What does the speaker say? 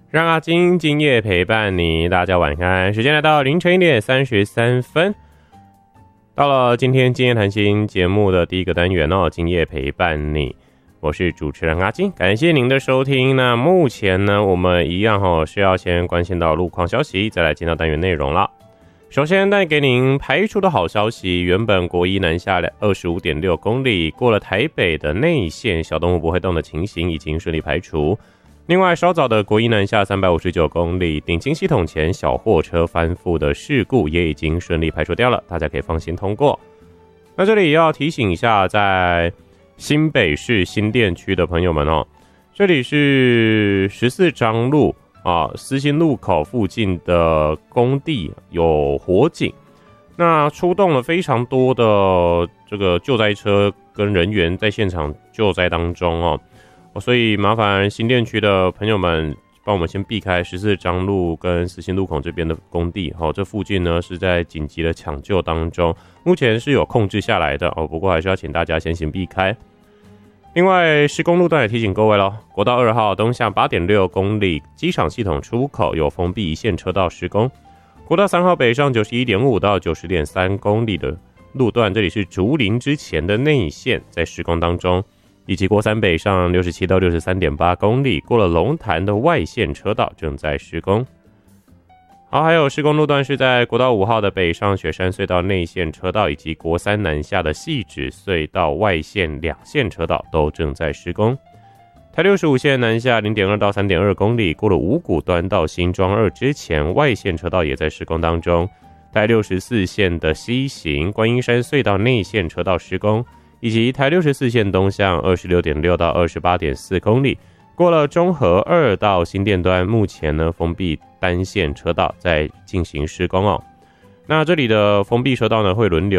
让阿金今夜陪伴你，大家晚安。时间来到凌晨1点33分，到了今天今夜谈心节目的第一个单元哦，今夜陪伴你，我是主持人阿金，感谢您的收听。那目前呢，我们一样是要先关心到路况消息，再来进到单元内容了。首先带给您排除的好消息，原本国一南下 25.6 公里，过了台北的内线小动物不会动的情形已经顺利排除。另外，稍早的国一南下359公里，顶清系统前小货车翻覆的事故也已经顺利排除掉了，大家可以放心通过。那这里也要提醒一下，在新北市新店区的朋友们哦，这里是14张路思新路口附近的工地有火警，那出动了非常多的这个救灾车跟人员在现场救灾当中哦。所以麻烦新店区的朋友们帮我们先避开14张路跟思新路口这边的工地这附近呢是在紧急的抢救当中，目前是有控制下来的不过还是要请大家先行避开。另外施工路段也提醒各位咯，国道2号东向 8.6 公里机场系统出口有封闭一线车道施工，国道3号北上 91.5 到 90.3 公里的路段，这里是竹林之前的内线在施工当中，以及国3北上67到 63.8 公里，过了龙潭的外线车道正在施工。好，还有施工路段是在国道5号的北上雪山隧道内线车道，以及国3南下的汐止隧道外线两线车道都正在施工。台65线南下 0.2 到 3.2 公里，过了五股端到新庄2之前，外线车道也在施工当中。台64线的西行观音山隧道内线车道施工，以及台64线东向 26.6 到 28.4 公里，过了中和2到新店端，目前呢封闭单线车道在进行施工哦。那这里的封闭车道呢会轮流